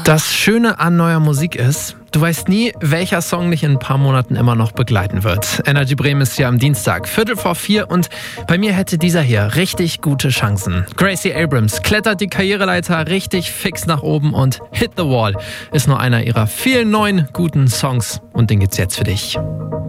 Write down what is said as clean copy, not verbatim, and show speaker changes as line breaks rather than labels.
Das Schöne an neuer Musik ist, du weißt nie, welcher Song dich in ein paar Monaten immer noch begleiten wird. Energy Bremen ist ja am Dienstag, 3:45 und bei mir hätte dieser hier richtig gute Chancen. Gracie Abrams klettert die Karriereleiter richtig fix nach oben und Hit the Wall ist nur einer ihrer vielen neuen guten Songs und den gibt's jetzt für dich.